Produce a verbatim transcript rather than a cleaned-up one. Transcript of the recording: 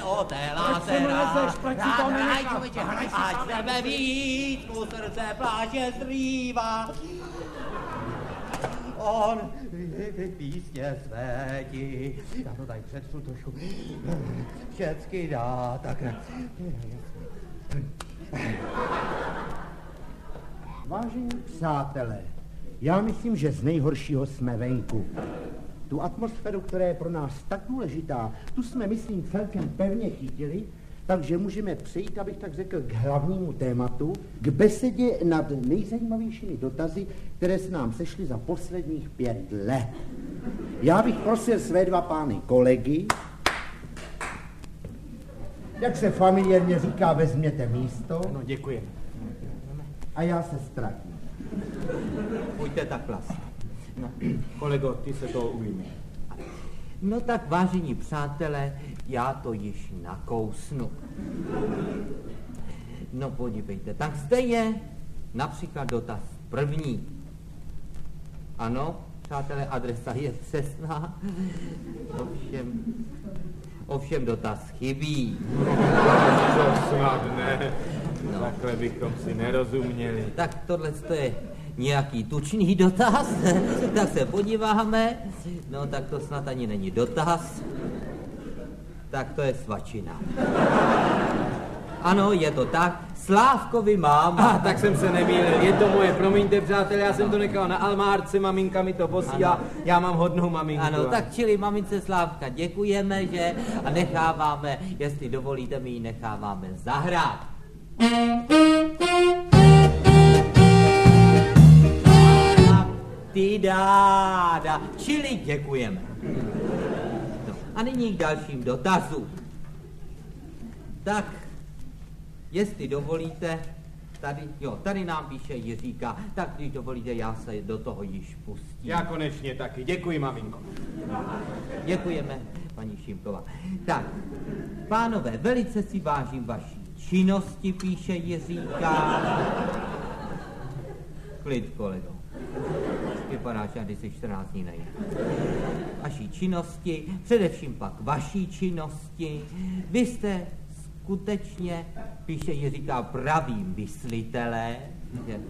o té lásera. Rád člověče, ať sebe víc, mu srdce pláče zrývá. On písně své ti, já to tady přečtu trošku, všecky dá, tak ne. Vážení přátelé, já myslím, že z nejhoršího jsme venku. Tu atmosféru, která je pro nás tak důležitá, tu jsme, myslím, celkem pevně chytili, takže můžeme přejít, abych tak řekl, k hlavnímu tématu, k besedě nad nejzajímavějšími dotazy, které se nám sešly za posledních pět let. Já bych prosil své dva pány kolegy, jak se familiárně říká, vezměte místo. No, děkujeme. A já se ztratím. Pojďte tak vlastně. No, kolego, ty se toho ujmi. No tak, vážení přátelé, já to již nakousnu. No podívejte, tak zde je například dotaz první. Ano, přátelé, adresa je přesná. Ovšem, ovšem dotaz chybí. To snad ne. No. Takhle bychom si nerozuměli. Tak tohle je nějaký tučný dotaz, tak se podíváme. No tak to snad ani není dotaz. Tak to je svačina. Ano, je to tak. Slávkovi máma. Ah, tak jsem se nemýlil. Je to moje, promiňte, přátelé, já jsem to nechal na almárce, maminka mi to posílá. Já mám hodnou maminku. Ano, tak čili mamince Slávka děkujeme, že? A necháváme, jestli dovolíte, my ji necháváme zahrát. Ty dáda, čili děkujeme. No, a nyní k dalším dotazům. Tak, jestli dovolíte, tady, jo, tady nám píše Jiříka, tak když dovolíte, já se do toho již pustím. Já konečně taky, děkuji, maminko. Děkujeme, paní Šimková. Tak, pánové, velice si vážím vaší činnosti, píše Jiříka. Klid, kolego. Vypadá, že když si čtrnáct dní nejde. Vaší činnosti, především pak vaší činnosti. Vy jste skutečně, píše Jiříka, pravým myslitelé.